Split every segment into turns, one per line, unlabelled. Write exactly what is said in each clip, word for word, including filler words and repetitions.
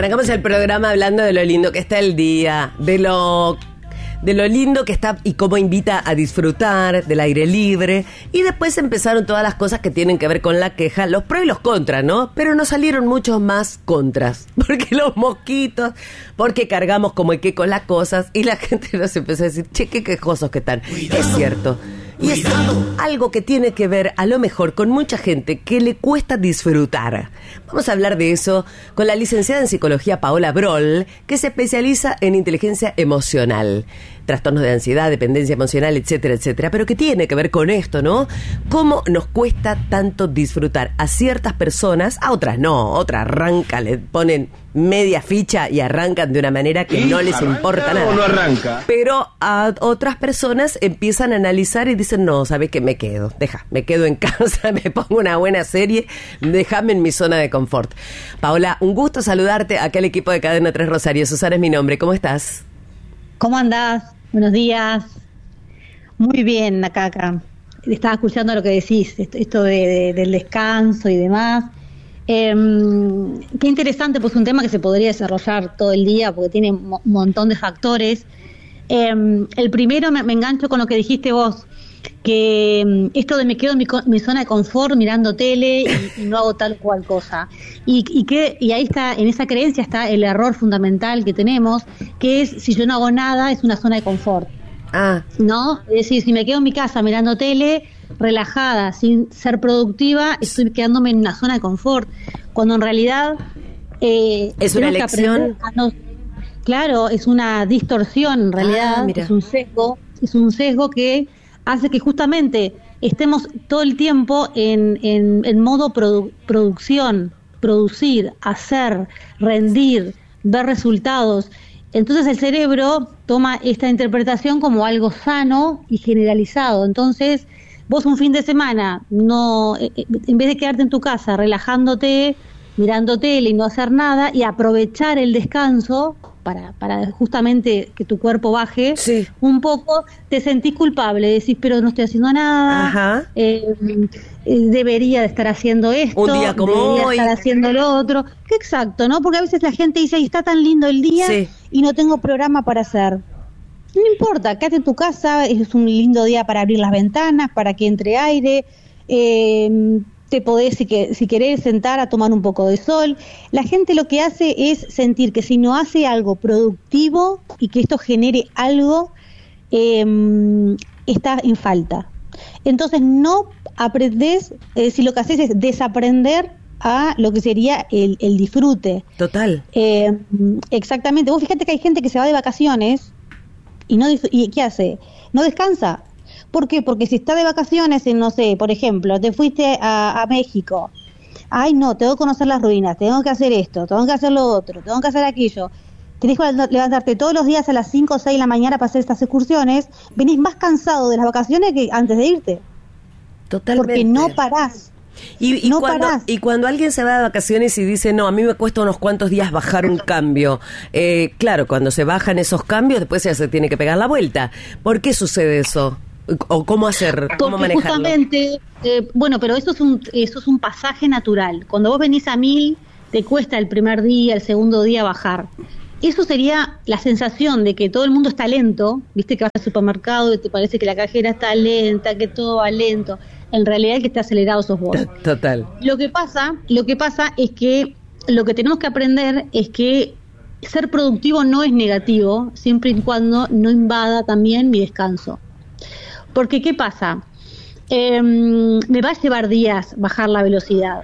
Arrancamos el programa hablando de lo lindo que está el día, de lo... de lo lindo que está y cómo invita a disfrutar del aire libre. Y después empezaron todas las cosas que tienen que ver con la queja, los pros y los contras, ¿no? Pero nos salieron muchos más contras, porque los mosquitos, porque cargamos como el que con las cosas, y la gente nos empezó a decir, che, qué quejosos que están. Cuidado, es cierto. Y es algo que tiene que ver, a lo mejor, con mucha gente que le cuesta disfrutar. Vamos a hablar de eso con la licenciada en psicología Paola Broll, que se especializa en inteligencia emocional, trastornos de ansiedad, dependencia emocional, etcétera, etcétera. Pero que tiene que ver con esto, ¿no? Cómo nos cuesta tanto disfrutar a ciertas personas, a otras no, otras arrancan, le ponen media ficha y arrancan de una manera que no les importa nada.
¿O no arranca?
Pero a otras personas empiezan a analizar y dicen, no, ¿sabes qué? Me quedo, deja, me quedo en casa, me pongo una buena serie, déjame en mi zona de confort. Paola, un gusto saludarte acá al equipo de Cadena tres Rosario. Susana es mi nombre, ¿cómo estás?
¿Cómo andás? Buenos días. Muy bien, acá, acá. Estaba escuchando lo que decís, esto, esto de, de, del descanso y demás. Eh, qué interesante, pues un tema que se podría desarrollar todo el día porque tiene un mo- montón de factores. Eh, el primero, me, me engancho con lo que dijiste vos, que um, esto de me quedo en mi, mi zona de confort mirando tele y, y no hago tal cual cosa. Y, y, que, y ahí está, en esa creencia está el error fundamental que tenemos, que es, si yo no hago nada, es una zona de confort.
Ah.
¿No? Es decir, si me quedo en mi casa mirando tele, relajada, sin ser productiva, estoy quedándome en una zona de confort, cuando en realidad eh,
es una elección.
No, claro, es una distorsión en realidad, ah, es un sesgo, es un sesgo que hace que justamente estemos todo el tiempo en, en, en modo produ- producción, producir, hacer, rendir, ver resultados. Entonces el cerebro toma esta interpretación como algo sano y generalizado. Entonces vos un fin de semana, no, en vez de quedarte en tu casa relajándote, mirando tele y no hacer nada, y aprovechar el descanso para, para justamente que tu cuerpo baje, sí, un poco, te sentís culpable, decís, pero no estoy haciendo nada, Ajá. Eh, eh, debería de estar haciendo esto,
un día como
debería
hoy.
estar haciendo lo otro. Exacto, ¿no? Porque a veces la gente dice, está tan lindo el día, sí, y no tengo programa para hacer. No importa, quédate en tu casa, es un lindo día para abrir las ventanas, para que entre aire, eh, te podés, si, que, si querés, sentar a tomar un poco de sol. La gente lo que hace es sentir que si no hace algo productivo y que esto genere algo, eh, está en falta. Entonces no aprendés, eh, si lo que haces es desaprender a lo que sería el, el disfrute.
Total.
Eh, exactamente. Vos fíjate que hay gente que se va de vacaciones y no y ¿qué hace? No descansa. ¿Por qué? Porque si está de vacaciones en, no sé, por ejemplo, te fuiste a, a México. Ay, no, tengo que conocer las ruinas, tengo que hacer esto, tengo que hacer lo otro, tengo que hacer aquello. Tenés que levantarte todos los días a las cinco o seis de la mañana para hacer estas excursiones. Venís más cansado de las vacaciones que antes de irte.
Totalmente.
Porque no parás.
Y, y,
no
cuando,
parás.
y cuando alguien se va de vacaciones y dice, no, a mí me cuesta unos cuantos días bajar un cambio. Eh, claro, cuando se bajan esos cambios, después ya se tiene que pegar la vuelta. ¿Por qué sucede eso? ¿O cómo hacer, cómo
Porque
manejarlo?
Justamente, eh, bueno, pero eso es un eso es un pasaje natural. Cuando vos venís a mil, te cuesta el primer día, el segundo día bajar. Eso sería la sensación de que todo el mundo está lento, viste que vas al supermercado y te parece que la cajera está lenta, que todo va lento. En realidad el que está acelerado sos vos.
Total.
Lo que pasa, lo que pasa es que lo que tenemos que aprender es que ser productivo no es negativo, siempre y cuando no invada también mi descanso. Porque, ¿qué pasa? Eh, me va a llevar días bajar la velocidad,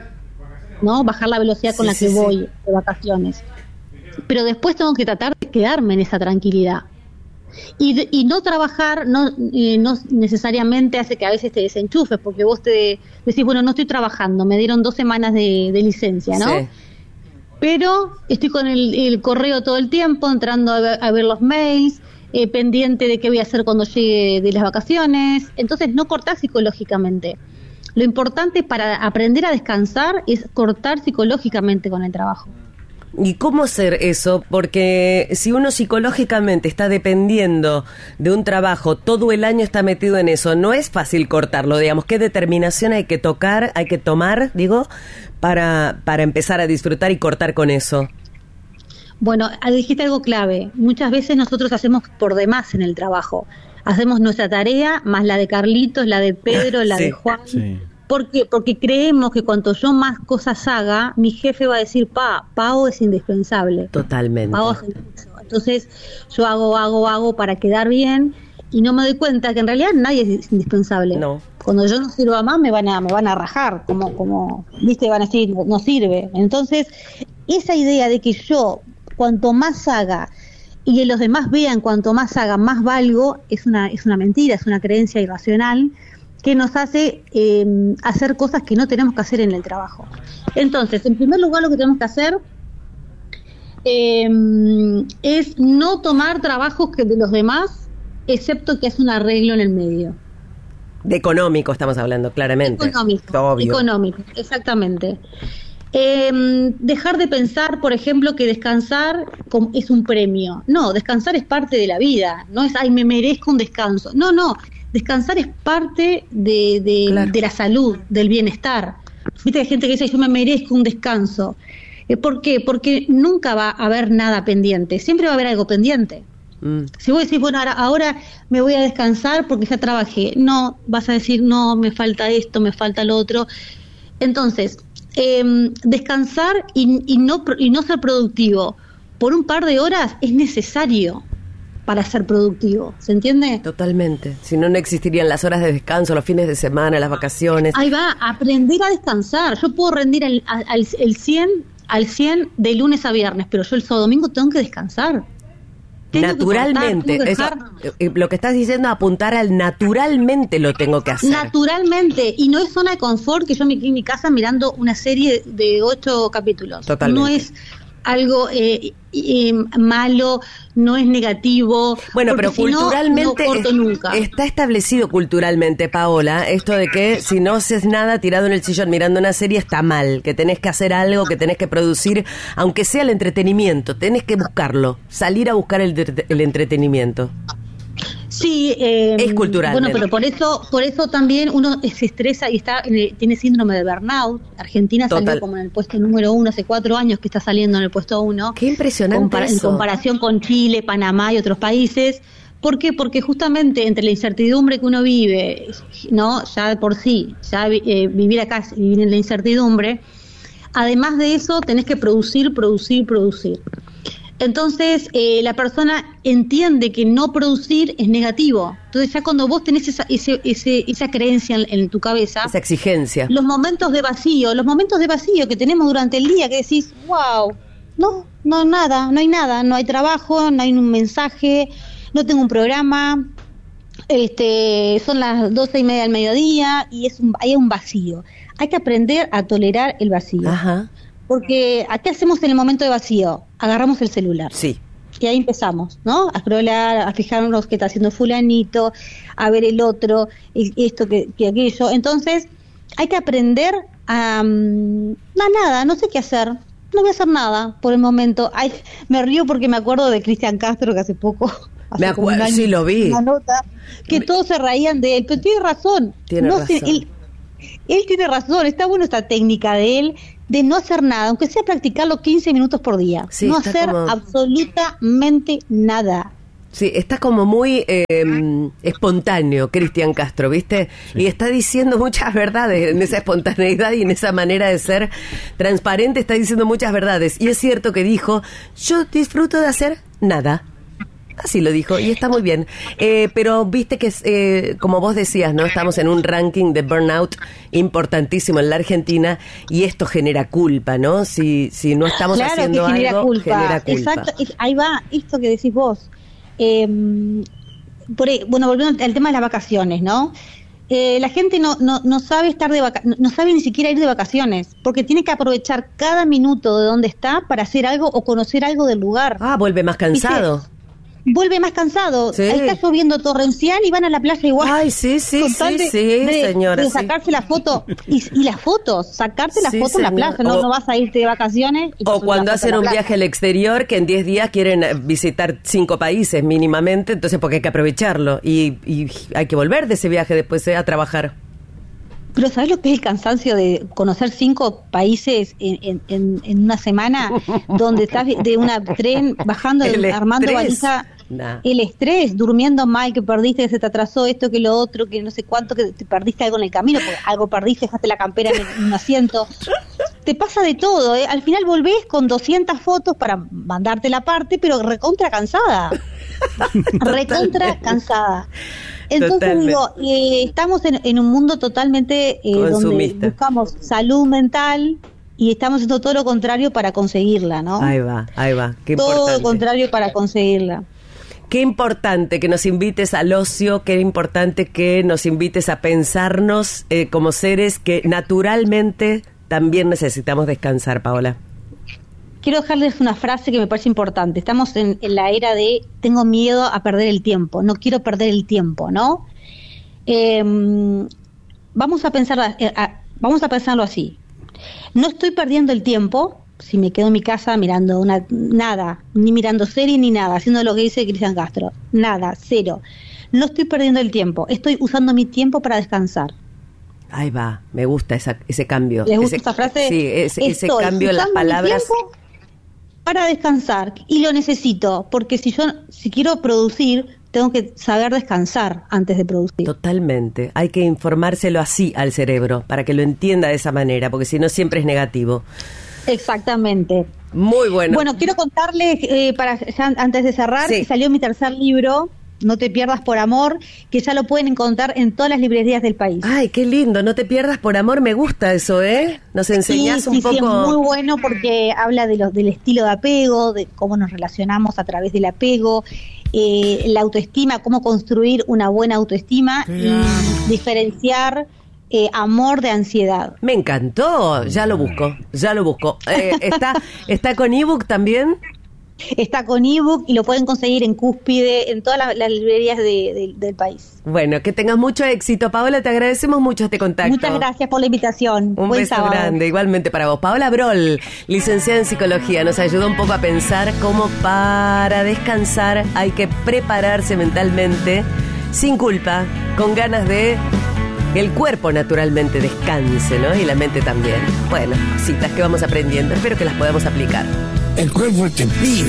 ¿no? Bajar la velocidad con sí, la que sí, voy sí. de vacaciones. Pero después tengo que tratar de quedarme en esa tranquilidad. Y, de, y no trabajar no, eh, no necesariamente hace que a veces te desenchufes, porque vos te decís, bueno, no estoy trabajando, me dieron dos semanas de, de licencia, ¿no? Sí. Pero estoy con el, el correo todo el tiempo, entrando a ver, a ver los mails, Eh, pendiente de qué voy a hacer cuando llegue de las vacaciones. Entonces no cortar psicológicamente. Lo importante para aprender a descansar es cortar psicológicamente con el trabajo.
¿Y cómo hacer eso? Porque si uno psicológicamente está dependiendo de un trabajo, todo el año está metido en eso, no es fácil cortarlo, digamos. ¿Qué determinación hay que tocar, hay que tomar, digo, para, para empezar a disfrutar y cortar con eso?
Bueno, dijiste algo clave. Muchas veces nosotros hacemos por demás en el trabajo. Hacemos nuestra tarea, más la de Carlitos, la de Pedro, la
sí,
de Juan.
Sí.
¿Por qué? Porque creemos que cuanto yo más cosas haga, mi jefe va a decir, pa, Pau es indispensable.
Totalmente.
Pau es indispensable. Entonces yo hago, hago, hago para quedar bien y no me doy cuenta que en realidad nadie es indispensable.
No.
Cuando yo no sirva más me van a, me van a rajar, como, como, viste, van a decir, no, no sirve. Entonces, esa idea de que yo, cuanto más haga, y que los demás vean cuanto más haga, más valgo, es una, es una mentira, es una creencia irracional que nos hace eh, hacer cosas que no tenemos que hacer en el trabajo. Entonces, en primer lugar, lo que tenemos que hacer eh, es no tomar trabajos que de los demás, excepto que es un arreglo en el medio.
De económico estamos hablando, claramente.
Económico,
Obvio.
económico, exactamente. Eh, dejar de pensar, por ejemplo, que descansar es un premio. No, descansar es parte de la vida. No es, ay, me merezco un descanso. No, no. Descansar es parte de, de,
claro.
de la salud, del bienestar. Viste, hay gente que dice, yo me merezco un descanso. Eh, ¿Por qué? Porque nunca va a haber nada pendiente. Siempre va a haber algo pendiente. Mm. Si vos decís, bueno, ahora, ahora me voy a descansar porque ya trabajé. No, vas a decir, no, me falta esto, me falta lo otro. Entonces, eh, descansar y, y, no, y no ser productivo por un par de horas es necesario para ser productivo, ¿se entiende?
Totalmente. Si no, no existirían las horas de descanso, los fines de semana, las vacaciones.
Ahí va, aprender a descansar. Yo puedo rendir al, al, el cien, al cien de lunes a viernes, pero yo el sábado domingo tengo que descansar. Tengo
Naturalmente,
que
cortar, eso, eh, lo que estás diciendo, apuntar al naturalmente lo tengo que hacer.
Naturalmente, y no es zona de confort que yo me quede en mi casa mirando una serie de ocho capítulos.
Totalmente.
No es algo eh, eh, malo, no es negativo.
Bueno, pero
si
culturalmente
no, no corto nunca.
Está establecido culturalmente, Paola, esto de que si no haces nada tirado en el sillón mirando una serie está mal, que tenés que hacer algo, que tenés que producir, aunque sea el entretenimiento, tenés que buscarlo, salir a buscar el, el entretenimiento.
Sí, eh,
es cultural.
Bueno, pero por eso, por eso también uno se estresa y está en el, tiene síndrome de burnout. Argentina Total. Salió como en el puesto número uno hace cuatro años que está saliendo en el puesto uno.
Qué impresionante
compara-
eso.
En comparación con Chile, Panamá y otros países. ¿Por qué? Porque justamente entre la incertidumbre que uno vive, no, ya de por sí, ya eh, vivir acá, vivir en la incertidumbre. Además de eso, tenés que producir, producir, producir. Entonces, eh, la persona entiende que no producir es negativo. Entonces, ya cuando vos tenés esa, ese, ese, esa creencia en, en tu cabeza...
Esa exigencia.
Los momentos de vacío, los momentos de vacío que tenemos durante el día, que decís, wow, no, no, nada, no hay nada, no hay trabajo, no hay un mensaje, no tengo un programa, este, son las doce y media del mediodía y es un, hay un vacío. Hay que aprender a tolerar el vacío.
Ajá.
Porque, ¿qué hacemos en el momento de vacío? Agarramos el celular.
Sí.
Y ahí empezamos, ¿no? A scrollar, a fijarnos qué está haciendo fulanito, a ver el otro, el, esto, que, que aquello. Entonces, hay que aprender a... Um, no, nada, no sé qué hacer. No voy a hacer nada por el momento. Ay, me río porque me acuerdo de Cristian Castro, que hace poco... Hace
me acuerdo, sí, lo vi.
Una nota, que me... todos se reían de él, pero tiene razón.
Tiene
no
razón.
Sé, él, él tiene razón, está bueno esta técnica de él, de no hacer nada, aunque sea practicarlo quince minutos por día. Sí, no hacer como... absolutamente nada.
Sí, está como muy eh, espontáneo Cristian Castro, ¿viste? Sí. Y está diciendo muchas verdades en esa espontaneidad y en esa manera de ser transparente, está diciendo muchas verdades. Y es cierto que dijo, yo disfruto de hacer nada. Así lo dijo, y está muy bien. Eh, pero viste que, eh, como vos decías, ¿no? Estamos en un ranking de burnout importantísimo en la Argentina, y esto genera culpa, ¿no? Si, si no estamos
claro
haciendo
que genera
algo,
culpa.
genera culpa.
Exacto, es, ahí va, esto que decís vos. Eh, por, bueno, volviendo al tema de las vacaciones, ¿no? Eh, la gente no, no, no sabe estar de vaca- no sabe ni siquiera ir de vacaciones, porque tiene que aprovechar cada minuto de donde está para hacer algo o conocer algo del lugar.
Ah, vuelve más cansado.
¿Viste? Vuelve más cansado.
Sí.
Ahí está lloviendo torrencial y van a la playa igual.
Ay, sí, sí, sí,
de,
sí,
de,
señora.
De sacarse sí. la foto. Y, y las fotos, sacarte la
sí,
foto en la playa. No,
o,
no vas a irte de vacaciones. Y
o cuando hacen un viaje al exterior, que en diez días quieren visitar cinco países mínimamente, entonces porque hay que aprovecharlo. Y, y hay que volver de ese viaje después eh, a trabajar.
Pero ¿sabés lo que es el cansancio de conocer cinco países en, en, en una semana? Donde estás de un tren bajando, de, armando valija, nah. El estrés, durmiendo mal, que perdiste, que se te atrasó esto, que lo otro, que no sé cuánto, que te perdiste algo en el camino, porque algo perdiste, dejaste la campera en, en un asiento. Te pasa de todo, ¿eh? Al final volvés con doscientas fotos para mandarte la parte, pero recontra cansada. recontra cansada. Entonces Totalmente. digo, eh, estamos en, en un mundo totalmente eh, donde buscamos salud mental y estamos haciendo todo lo contrario para conseguirla, ¿no?
Ahí va, ahí va. Qué
todo
importante.
lo contrario para conseguirla.
Qué importante que nos invites al ocio, qué importante que nos invites a pensarnos eh, como seres que naturalmente también necesitamos descansar, Paola.
Quiero dejarles una frase que me parece importante. Estamos en, en la era de tengo miedo a perder el tiempo, no quiero perder el tiempo, ¿no? Eh, vamos a pensar, eh, a, vamos a pensarlo así. No estoy perdiendo el tiempo si me quedo en mi casa mirando una, nada, ni mirando serie ni nada, haciendo lo que dice Cristian Castro, nada, cero. No estoy perdiendo el tiempo, estoy usando mi tiempo para descansar.
Ahí va, me gusta esa, ese cambio.
¿Les gusta
ese,
esa frase?
Sí, ese, ese cambio en las palabras.
Para descansar, y lo necesito, porque si yo si quiero producir, tengo que saber descansar antes de producir.
Totalmente, hay que informárselo así al cerebro, para que lo entienda de esa manera, porque si no siempre es negativo.
Exactamente.
Muy bueno.
Bueno, quiero contarles, eh, para ya antes de cerrar, sí. que salió mi tercer libro, No te pierdas por amor, que ya lo pueden encontrar en todas las librerías del país.
Ay, qué lindo, No te pierdas por amor, me gusta eso, ¿eh? Nos enseñás
sí,
un
sí,
poco...
Sí, es muy bueno porque habla de los, del estilo de apego, de cómo nos relacionamos a través del apego, eh, la autoestima, cómo construir una buena autoestima claro. y diferenciar eh, amor de ansiedad.
Me encantó, ya lo busco, ya lo busco. Eh, ¿está, ¿Está con ebook también?
Está con ebook y lo pueden conseguir en Cúspide, en todas las, las librerías de, de, del país.
Bueno, que tengas mucho éxito, Paola, te agradecemos mucho este contacto.
Muchas gracias por la invitación.
Un
Buen
beso
sábado.
grande, igualmente para vos. Paola Brol, licenciada en Psicología, nos ayudó un poco a pensar cómo para descansar hay que prepararse mentalmente, sin culpa, con ganas de que el cuerpo naturalmente descanse, ¿no? Y la mente también. Bueno, cositas que vamos aprendiendo, espero que las podamos aplicar.
El cuerpo te pide.